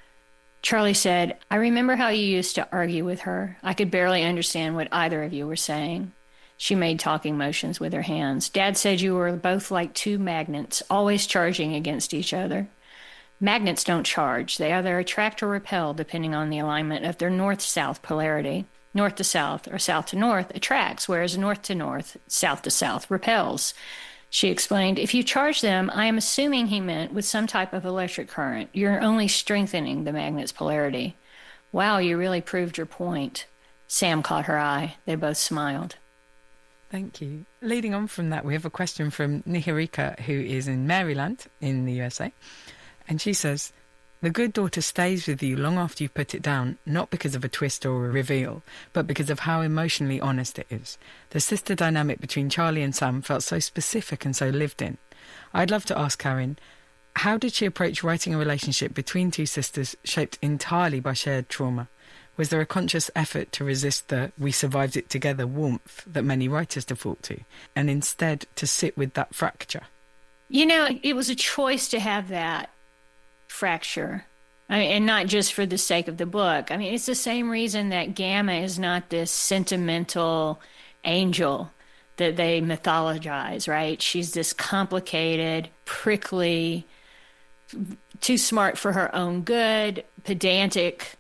Charlie said, I remember how you used to argue with her. I could barely understand what either of you were saying. She made talking motions with her hands. Dad said you were both like two magnets, always charging against each other. Magnets don't charge. They either attract or repel depending on the alignment of their north-south polarity. North to south or south to north attracts, whereas north to north, south to south repels. She explained, if you charge them, I am assuming he meant with some type of electric current. You're only strengthening the magnet's polarity. Wow, you really proved your point. Sam caught her eye. They both smiled. Thank you. Leading on from that, we have a question from Niharika, who is in Maryland in the U S A. And she says, the good daughter stays with you long after you put it down, not because of a twist or a reveal, but because of how emotionally honest it is. The sister dynamic between Charlie and Sam felt so specific and so lived in. I'd love to ask Karen, how did she approach writing a relationship between two sisters shaped entirely by shared trauma? Was there a conscious effort to resist the we survived it together warmth that many writers default to, and instead to sit with that fracture? You know, it was a choice to have that fracture. I mean, and not just for the sake of the book. I mean, it's the same reason that Gamma is not this sentimental angel that they mythologize, right? She's this complicated, prickly, too smart for her own good, pedantic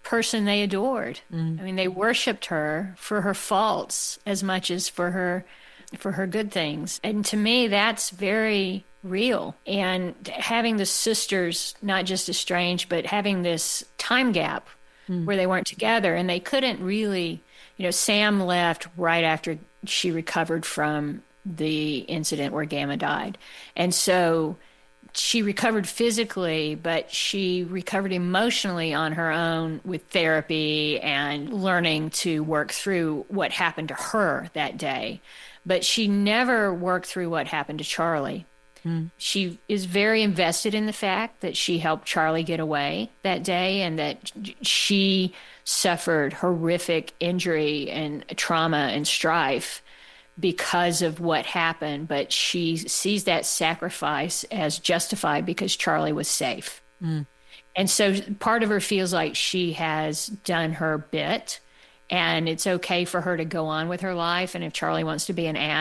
person they adored. Mm. I mean, they worshipped her for her faults as much as for her for her good things. And to me, that's very real. And having the sisters not just estranged, but having this time gap mm. where they weren't together and they couldn't really, you know, Sam left right after she recovered from the incident where Gamma died. And so she recovered physically, but she recovered emotionally on her own with therapy and learning to work through what happened to her that day. But she never worked through what happened to Charlie. Mm. She is very invested in the fact that she helped Charlie get away that day and that she suffered horrific injury and trauma and strife because of what happened, but she sees that sacrifice as justified because Charlie was safe. Mm. And so part of her feels like she has done her bit and it's okay for her to go on with her life. And if Charlie wants to be an ass,